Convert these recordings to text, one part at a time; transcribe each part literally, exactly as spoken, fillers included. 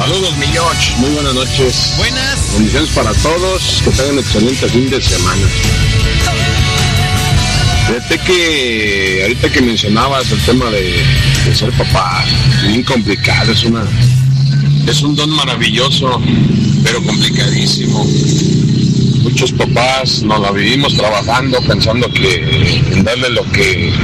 Saludos, mi George. Muy buenas noches. Buenas. Bendiciones para todos. Que tengan un excelente fin de semana. Fíjate que ahorita que mencionabas el tema de, de ser papá, bien complicado, es una es un don maravilloso, pero complicadísimo. Muchos papás nos la vivimos trabajando pensando que en darle lo que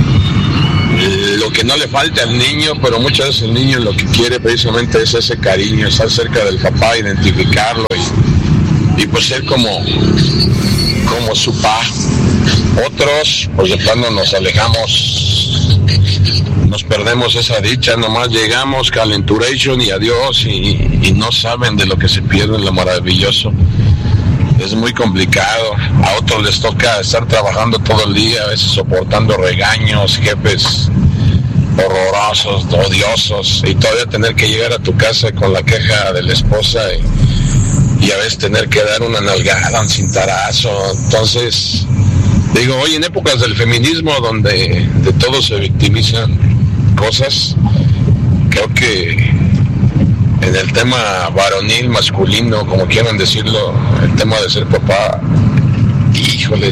lo que no le falta al niño, pero muchas veces el niño lo que quiere precisamente es ese cariño, estar cerca del papá, identificarlo y, y pues ser como, como su pa. Otros, pues de plano nos alejamos, nos perdemos esa dicha, nomás llegamos, calenturation y adiós, y, y no saben de lo que se pierde en lo maravilloso. Es muy complicado. A otros les toca estar trabajando todo el día, a veces soportando regaños, jefes horrorosos, odiosos, y todavía tener que llegar a tu casa con la queja de la esposa y, y a veces tener que dar una nalgada, un cintarazo. Entonces, digo, hoy en épocas del feminismo donde de todo se victimizan cosas, creo que en el tema varonil, masculino, como quieran decirlo, el tema de ser papá, híjole,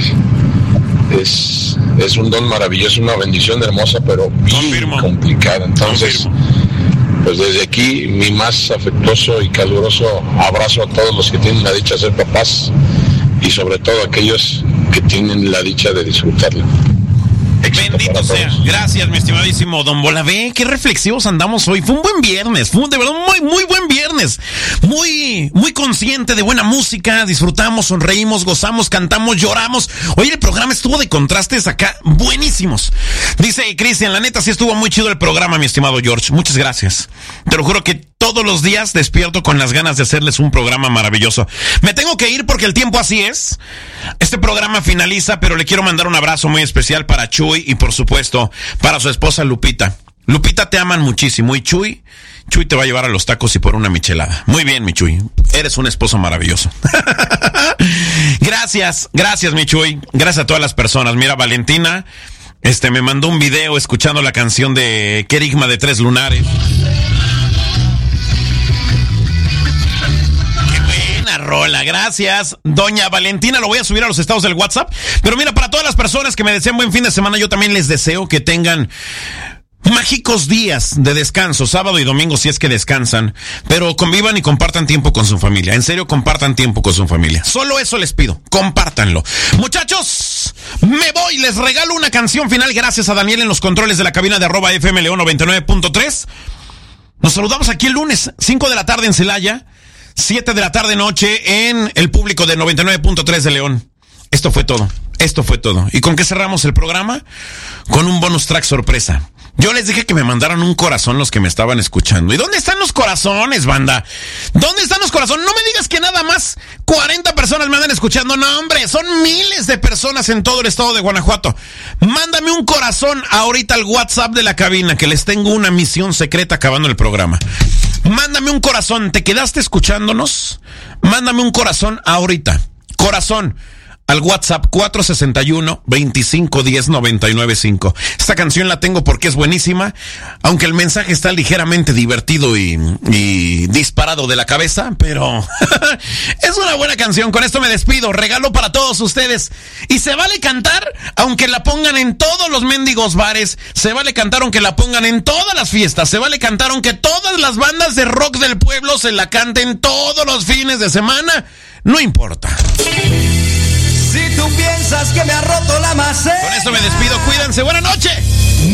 es, es un don maravilloso, una bendición hermosa, pero bien Confirmo. complicada. Entonces, Confirmo. pues desde aquí, mi más afectuoso y caluroso abrazo a todos los que tienen la dicha de ser papás y sobre todo a aquellos que tienen la dicha de disfrutarlo. Bendito sea. Gracias, mi estimadísimo Don Bolavé. Qué reflexivos andamos hoy. Fue un buen viernes. Fue un, de verdad un muy, muy buen viernes. Muy, muy consciente de buena música. Disfrutamos, sonreímos, gozamos, cantamos, lloramos. Hoy el programa estuvo de contrastes acá buenísimos. Dice Cristian, la neta sí estuvo muy chido el programa, mi estimado George. Muchas gracias. Te lo juro que todos los días despierto con las ganas de hacerles un programa maravilloso. Me tengo que ir porque el tiempo así es. Este programa finaliza, pero le quiero mandar un abrazo muy especial para Chuy y por supuesto para su esposa Lupita. Lupita, te aman muchísimo y Chuy, Chuy te va a llevar a los tacos y por una michelada. Muy bien, mi Chuy. Eres un esposo maravilloso. Gracias, gracias, mi Chuy. Gracias a todas las personas. Mira, Valentina, este, me mandó un video escuchando la canción de Querigma de Tres Lunares. Rola, gracias, doña Valentina. Lo voy a subir a los estados del WhatsApp. Pero mira, para todas las personas que me desean buen fin de semana, yo también les deseo que tengan mágicos días de descanso, sábado y domingo si es que descansan, pero convivan y compartan tiempo con su familia. En serio, compartan tiempo con su familia. Solo eso les pido, compártanlo. Muchachos, me voy, les regalo una canción final. Gracias a Daniel en los controles de la cabina de arroba F M León noventa y nueve punto tres. Nos saludamos aquí el lunes, cinco de la tarde en Celaya, siete de la tarde noche en el público de noventa y nueve punto tres de León. Esto fue todo, esto fue todo. ¿Y con qué cerramos el programa? Con un bonus track sorpresa. Yo les dije que me mandaran un corazón los que me estaban escuchando. ¿Y dónde están los corazones, banda? ¿Dónde están los corazones? No me digas que nada más cuarenta personas me andan escuchando. No, hombre, son miles de personas en todo el estado de Guanajuato. Mándame un corazón ahorita al WhatsApp de la cabina, que les tengo una misión secreta acabando el programa. Mándame un corazón. ¿Te quedaste escuchándonos? Mándame un corazón ahorita. Corazón. Al WhatsApp cuatro seis uno, veinticinco diez, noventa y nueve cinco. Esta canción la tengo porque es buenísima, aunque el mensaje está ligeramente divertido y, y disparado de la cabeza, pero es una buena canción. Con esto me despido, regalo para todos ustedes. Y se vale cantar aunque la pongan en todos los mendigos bares, se vale cantar aunque la pongan en todas las fiestas, se vale cantar aunque todas las bandas de rock del pueblo se la canten todos los fines de semana, no importa. Si tú piensas que me ha roto la maceta. Con esto me despido, cuídense, buenas noches.